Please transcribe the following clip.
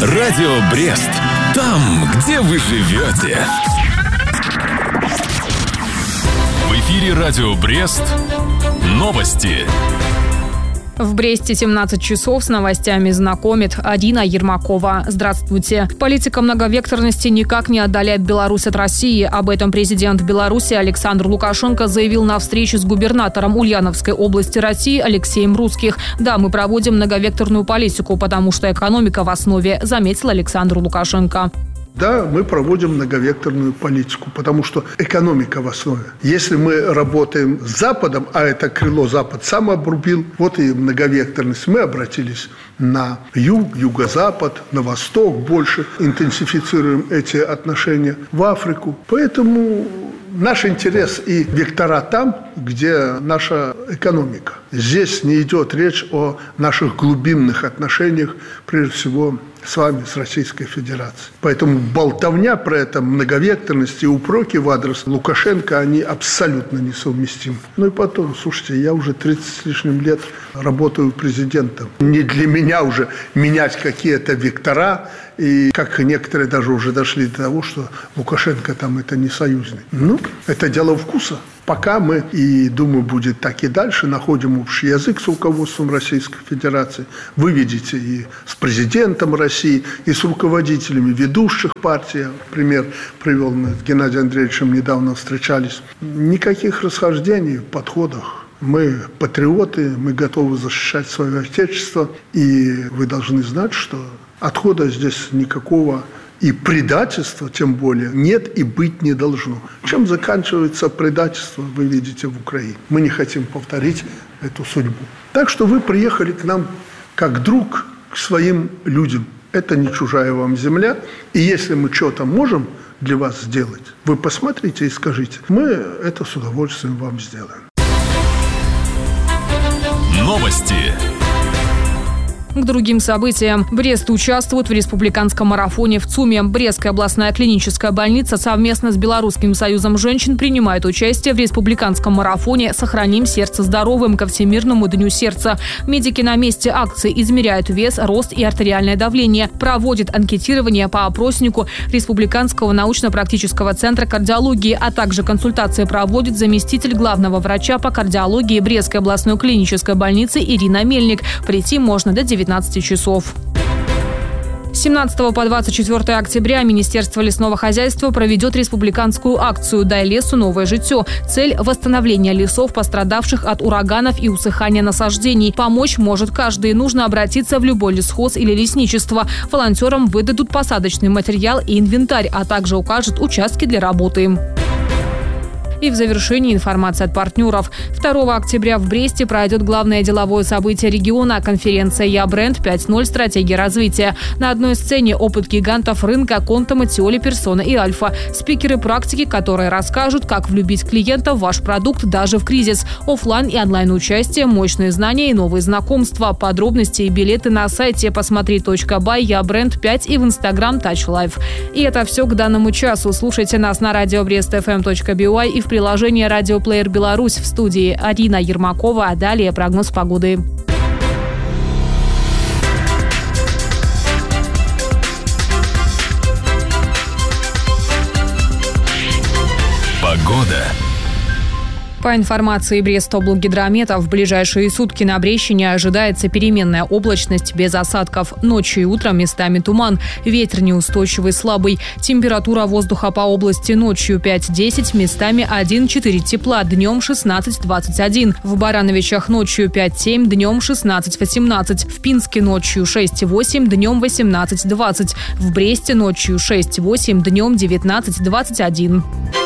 Радио Брест. Там, где вы живете. В эфире Радио Брест. Новости. В Бресте 17 часов с новостями знакомит Арина Ермакова. Здравствуйте. Политика многовекторности никак не отдаляет Беларусь от России. Об этом президент Беларуси Александр Лукашенко заявил на встрече с губернатором Ульяновской области России Алексеем Русских. Да, мы проводим многовекторную политику, потому что экономика в основе, заметил Александр Лукашенко. Да, мы проводим многовекторную политику, потому что экономика в основе. Если мы работаем с Западом, а это крыло Запад сам обрубил, вот и многовекторность. Мы обратились на юг, юго-запад, на восток больше, интенсифицируем эти отношения, в Африку. Поэтому наш интерес и вектора там, где наша экономика. Здесь не идет речь о наших глубинных отношениях, прежде всего, с вами, с Российской Федерацией. Поэтому болтовня про это, многовекторность и упреки в адрес Лукашенко, они абсолютно несовместимы. Ну и потом, слушайте, я уже 30 с лишним лет работаю президентом. Не для меня уже менять какие-то вектора, и как некоторые даже уже дошли до того, что Лукашенко там это не союзник. Ну, это дело вкуса. Пока мы, и думаю, будет так и дальше, находим общий язык с руководством Российской Федерации. Вы видите и с президентом России, и с руководителями ведущих партий. Я пример привел, мы с Геннадием Андреевичем недавно встречались. Никаких расхождений в подходах. Мы патриоты, мы готовы защищать свое отечество. И вы должны знать, что отхода здесь никакого и предательства, тем более, нет и быть не должно. Чем заканчивается предательство, вы видите в Украине. Мы не хотим повторить эту судьбу. Так что вы приехали к нам как друг к своим людям. Это не чужая вам земля. И если мы что-то можем для вас сделать, вы посмотрите и скажите, мы это с удовольствием вам сделаем. Новости. К другим событиям. Брест участвует в республиканском марафоне в ЦУМе. Брестская областная клиническая больница совместно с Белорусским союзом женщин принимает участие в республиканском марафоне «Сохраним сердце здоровым» ко Всемирному дню сердца. Медики на месте акции измеряют вес, рост и артериальное давление, проводят анкетирование по опроснику Республиканского научно-практического центра кардиологии, а также консультации проводит заместитель главного врача по кардиологии Брестской областной клинической больницы Ирина Мельник. Прийти можно до 19 часов. С 17 по 24 октября Министерство лесного хозяйства проведет республиканскую акцию «Дай лесу новое житье». Цель – восстановление лесов, пострадавших от ураганов и усыхания насаждений. Помочь может каждый. Нужно обратиться в любой лесхоз или лесничество. Волонтерам выдадут посадочный материал и инвентарь, а также укажут участки для работы. И в завершении информация от партнеров. 2 октября в Бресте пройдет главное деловое событие региона – конференция «Я бренд 5.0. Стратегия развития». На одной сцене опыт гигантов рынка Конта, Матиоли, Персона и Альфа. Спикеры практики, которые расскажут, как влюбить клиента в ваш продукт даже в кризис. Оффлайн и онлайн участие, мощные знания и новые знакомства. Подробности и билеты на сайте посмотри.бай, Я бренд 5 и в Instagram Touch Life. И это все к данному часу. Слушайте нас на radiobrestfm.by и в приложение «Радиоплеер Беларусь». В студии Арина Ермакова. А далее прогноз погоды. Погода. По информации Брестоблгидромета, в ближайшие сутки на Брещине ожидается переменная облачность без осадков. Ночью и утром местами туман. Ветер неустойчивый, слабый. Температура воздуха по области ночью 5-10, местами 1-4 тепла, днем 16-21. В Барановичах ночью 5-7, днем 16-18. В Пинске ночью 6-8, днем 18-20. В Бресте ночью 6-8, днем 19-21.